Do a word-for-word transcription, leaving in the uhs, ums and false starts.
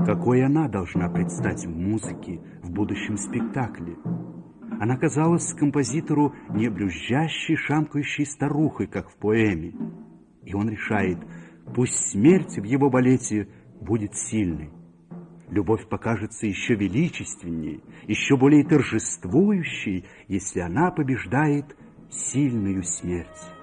Какой она должна предстать в музыке в будущем спектакле? Она казалась композитору не брюзжащей, шамкающей старухой, как в поэме. И он решает, пусть смерть в его балете будет сильной. Любовь покажется еще величественней, еще более торжествующей, если она побеждает сильную смерть.